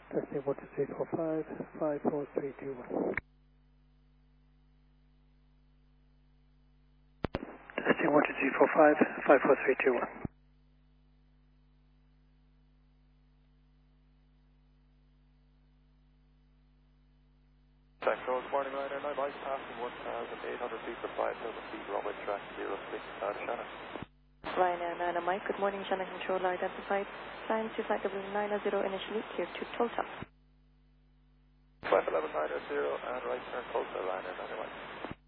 Testing 12345, 54321. Testing 12345, 54321. Control, morning liner, 9 miles passing 1,800 feet for 5,000 feet, runway track 06, Shannon. Ryanair 9 Mike, good morning, Shannon Control identified. Climb to flight level 900 initially, clear to Tulsa. 51190 and right turn Tulsa, Ryanair 9 Mike.